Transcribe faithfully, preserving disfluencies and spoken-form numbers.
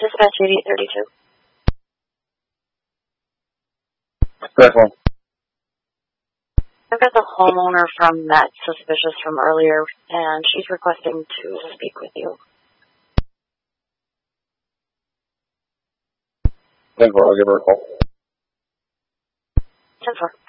Dispatch eighty-eight thirty-two. Correct one. I've got the homeowner from that suspicious from earlier, and she's requesting to speak with you. ten four, I'll give her a call. ten four.